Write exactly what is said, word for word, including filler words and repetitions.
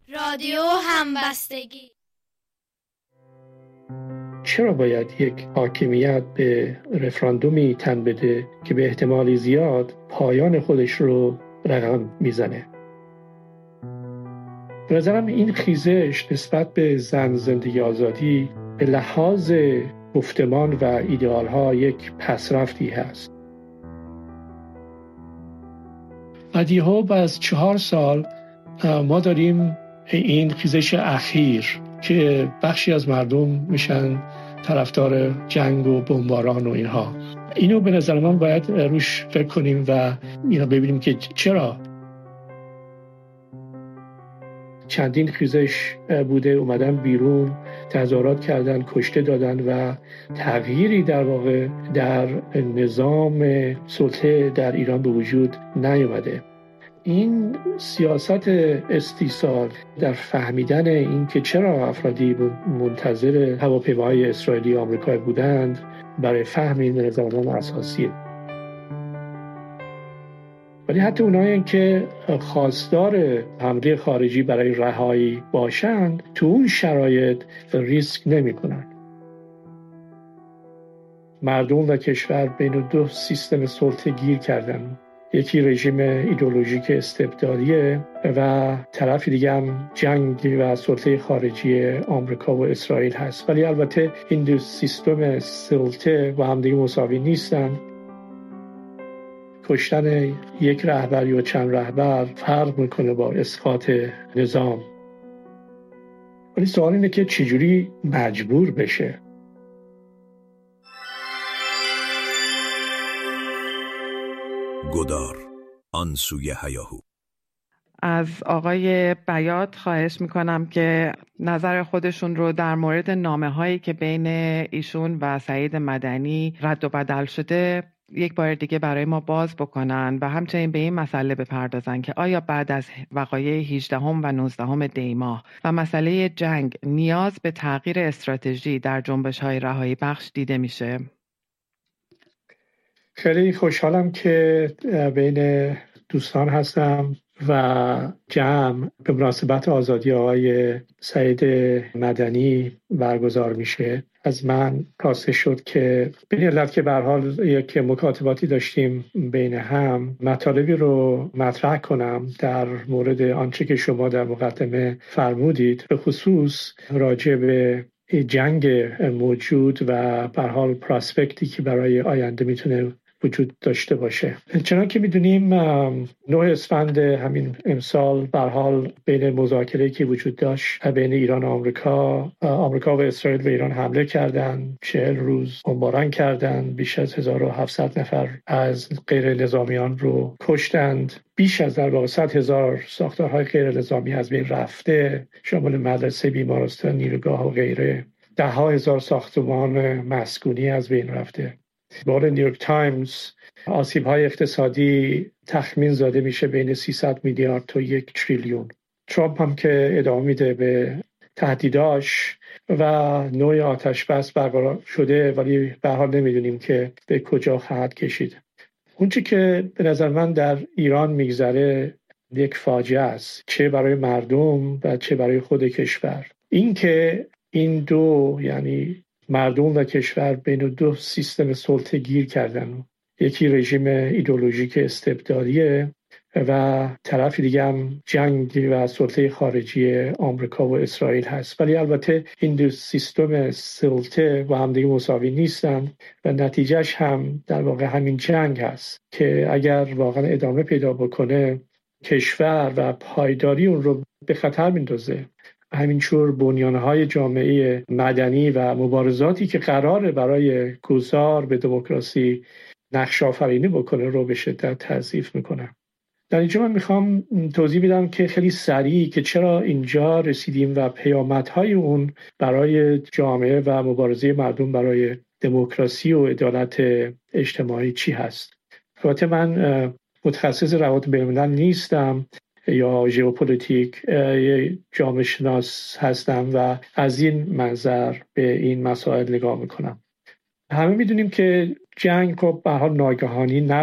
رادیو همبستگی. چرا باید یک حاکمیت به رفراندومی تن بده که به احتمال زیاد پایان خودش رو رقم میزنه؟ به نظرم این خیزش نسبت به زن، زندگی، آزادی به لحاظ گفتمان و ایدئال ها یک پسرفتی هست. بعدیها بعد از چهار سال ما داریم این خیزش اخیر که بخشی از مردم میشن طرفدار جنگ و بمباران و اینها. اینو به نظر من باید روش فکر کنیم و اینا ببینیم که چرا. چندین خیزش بوده، اومدن بیرون، تظاهرات کردن، کشته دادن و تغییری در واقع در نظام سلطه در ایران به وجود نیامده. این سیاست استیصال در فهمیدن این که چرا افرادی منتظر هواپیماهای اسرائیلی و آمریکایی بودند برای فهم این نظام اساسیه. ولی حتی اونایی که خواستار حمله خارجی برای رهایی باشند تو اون شرایط ریسک نمی کنند. مردم و کشور بین دو سیستم سلطه گیر کردن. یکی رژیم ایدئولوژیک استبدادیه و طرف دیگه هم جنگ و سلطه خارجی آمریکا و اسرائیل هست. ولی البته این دو سیستم سلطه با هم دیگه مساوی نیستن. کشتن یک رهبر یا چند رهبر فرق میکنه با اسقاط نظام. ولی سوال اینه که چجوری مجبور بشه؟ گدار، آن سوی هیاهو. از آقای بیات خواهش میکنم که نظر خودشون رو در مورد نامه هایی که بین ایشون و سعید مدنی رد و بدل شده یک بار دیگه برای ما باز بکنن و همچنین به این مسئله بپردازن که آیا بعد از وقایع هجدهم و نوزدهم دی ماه و مسئله جنگ نیاز به تغییر استراتژی در جنبش های رهایی بخش دیده میشه؟ خیلی خوشحالم که بین دوستان هستم و جمع به مناسبت آزادی آقای سعید مدنی برگزار میشه. از من کاسته شد که به این علت که به هر حال یک مکاتباتی داشتیم بین هم، مطالبی رو مطرح کنم در مورد آنچه که شما در مقدمه فرمودید، به خصوص راجع به جنگ موجود و به هر حال پراسپکتی که برای آینده میتونه وجود داشته باشه. چنان که میدونیم نه اسفند همین امسال به هر حال بین مذاکره‌ای که وجود داشت بین ایران و آمریکا، آمریکا و اسرائیل به ایران حمله کردند، چهل روز بمباران کردند، بیش از هزار و هفتصد نفر از غیر نظامیان رو کشتند، بیش از در واقع صد هزار ساختارهای غیر نظامی از بین رفته، شامل مدرسه، بیمارستان، نیروگاه و غیره، ده ها هزار ساختمان مسکونی از بین رفته. بار نیویورک تایمز آسیب‌های اقتصادی تخمین زده میشه بین سیصد میلیارد تا یک تریلیون. ترامپ هم که ادامه میده به تهدیداش و نوع آتش بس برقرار شده، ولی به هر حال نمیدونیم که به کجا خواهد کشید. اون چی که به نظر من در ایران میگذره یک فاجعه است، چه برای مردم و چه برای خود کشور. این که این دو، یعنی مردم و کشور، بین دو سیستم سلطه گیر کردن. یکی رژیم ایدئولوژیک استبدادیه و طرف دیگه هم جنگ و سلطه خارجی آمریکا و اسرائیل هست. ولی البته این دو سیستم سلطه با هم دیگه مساوی نیستن و نتیجهش هم در واقع همین جنگ هست که اگر واقعا ادامه پیدا بکنه کشور و پایداری اون رو به خطر میندازه. همینطور بنیانهای جامعه مدنی و مبارزاتی که قراره برای گذار به دموکراسی نقش آفرینی بکنه رو به شدت تضعیف میکنه. در اینجا من میخوام توضیح بدم که خیلی سریع که چرا اینجا رسیدیم و پیامدهای اون برای جامعه و مبارزه مردم برای دموکراسی و عدالت اجتماعی چی هست. البته من متخصص روابط بین‌الملل نیستم یا ژئوپلیتیک، جامعه شناس هستم و از این منظر به این مسائل نگاه میکنم. همه میدونیم که جنگ خب به هر حال ناگهانی